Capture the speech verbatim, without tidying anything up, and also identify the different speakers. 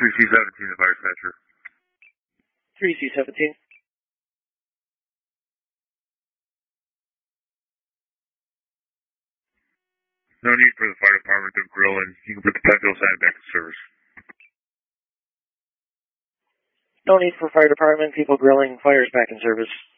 Speaker 1: three C seventeen, the fire dispatcher.
Speaker 2: three C seventeen.
Speaker 1: No need for the fire department to grill in. You can put the Penfield sign back in service.
Speaker 2: No need for fire department, people grilling, fires back in service.